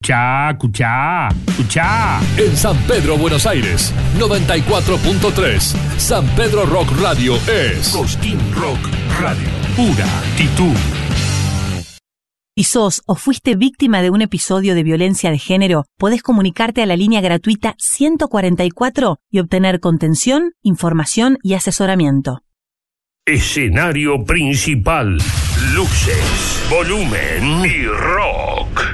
Escuchá. En San Pedro, Buenos Aires, 94.3. San Pedro Rock Radio es Cosquín Rock Radio. Pura actitud. Si sos o fuiste víctima de un episodio de violencia de género, podés comunicarte a la línea gratuita 144 y obtener contención, información y asesoramiento. Escenario principal, luces, volumen y rock.